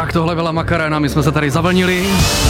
Tak tohle byla Macarena, my jsme se tady zavlnili.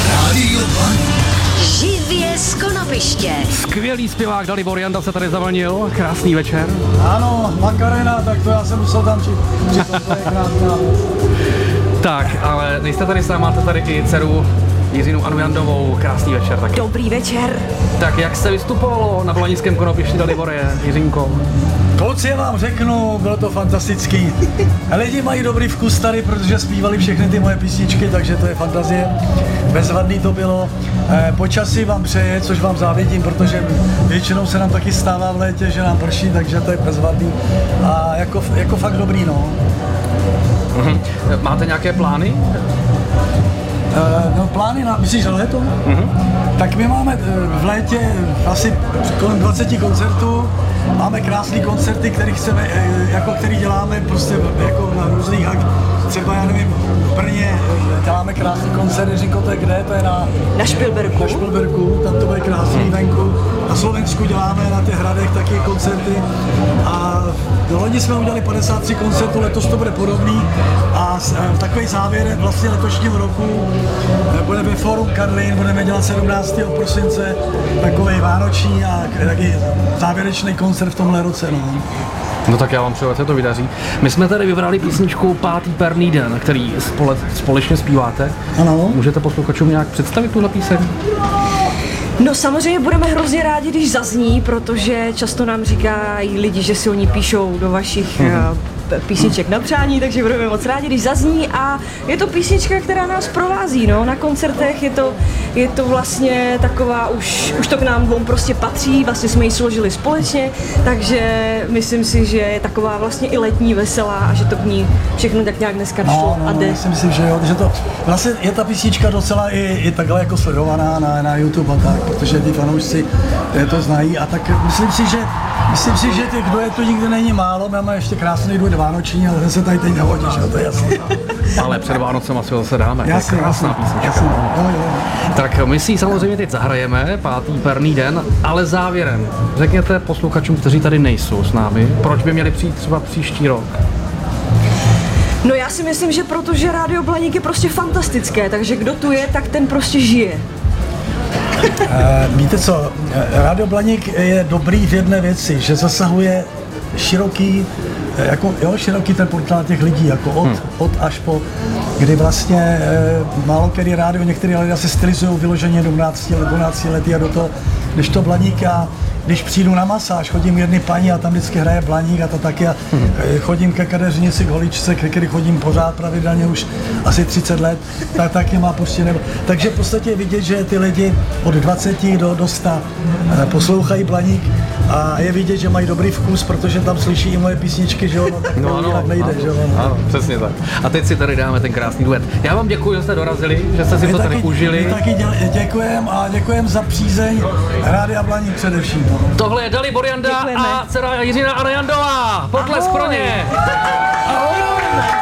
Živě z konopiště. Skvělý zpěvák Dalibor Janda se tady zavlnil. Krásný večer. Ano, Macarena, tak to já jsem musel tam přitom, to je krásná. Tak, ale nejste tady sám, máte tady i dceru Jiřinu Anu Jandovou. Krásný večer taky. Dobrý večer. Tak jak se vystupovalo na Blanickém konopišti, Dalibore, Jiřinko? Kluci, já vám řeknu, bylo to fantastický. Lidi mají dobrý vkus tady, protože zpívali všechny ty moje písničky, takže to je fantazie. Bezvadný to bylo. Počasí vám přeje, což vám závidím, protože většinou se nám taky stává v létě, že nám prší, takže to je bezvadný. A jako fakt dobrý, no. Máte nějaké plány? No plány na, myslíš na léto? Tak my máme v létě asi kolem 20 koncertů. Máme krásné koncerty, který děláme prostě jako na různých třeba já nevím, v Brně děláme krásný koncert, Jiřinko, to je kde? To je na Špilberku. Na Špilberku, tam to bude krásný venku. Na Slovensku děláme na těch hradech taky koncerty. A loni jsme udělali 53 koncertů, letos to bude podobný. A takový závěr vlastně letošního roku bude ve Fórum Karlín, budeme dělat 17. prosince takový vánoční a taky závěrečný koncert v tomhle roce. No tak já vám přeju, ať se to vydaří. My jsme tady vybrali písničku Pátý perný den, který společně zpíváte. Ano. Můžete posluchačům nějak představit tuhle píseň? No samozřejmě budeme hrozně rádi, když zazní, protože často nám říkají lidi, že si oni píšou do vašich písniček na přání, takže budeme moc rádi, když zazní a je to písnička, která nás provází, no, na koncertech je to vlastně taková, už to k nám dvou prostě patří, vlastně jsme ji složili společně, takže myslím si, že je taková vlastně i letní, veselá a že to k ní všechno tak nějak dneska šlo a jde. Já si myslím, že jo, že to vlastně je ta písnička docela i takhle jako sledovaná na YouTube a tak, protože ty fanoušci to znají a tak myslím si, že těch, kdo je tu nikdy není málo, máme ještě krásný duet vánoční, ale ten se tady teď nehodí, že to je jasné. Ale před Vánocem asi zase dáme, to je krásná písnička. Jo. Tak my si ji samozřejmě teď zahrajeme, Pátý perný den, ale závěrem řekněte posluchačům, kteří tady nejsou s námi, proč by měli přijít třeba příští rok? No já si myslím, že protože Rádio Blaník je prostě fantastické, takže kdo tu je, tak ten prostě žije. Víte co, Rádio Blaník je dobrý v jedné věci, že zasahuje široký ten portál těch lidí, jako od až po, kdy vlastně málo který rádio, některé lidé se stylizují vyloženě do 12 letý a do toho, než to Blaník a když přijdu na masáž, chodím jedny paní a tam vždycky hraje Blaník a to taky a chodím ke kadeřnici, k holičce, ke který chodím pořád pravidelně už asi 30 let, tak taky má prostě nebo. Takže v podstatě je vidět, že ty lidi od 20 do 100 poslouchají Blaník a je vidět, že mají dobrý vkus, protože tam slyší i moje písničky, že jo, no, tak to jinak nejde, že jo. Ano, přesně tak. A teď si tady dáme ten krásný duet. Já vám děkuji, že jste dorazili, že jste si to tady užili. My taky děkujem za přízeň Rádia Blaník především. Tohle je Dalibor Janda a dcera Jiřina Anu Jandová. Potlesk pro ně.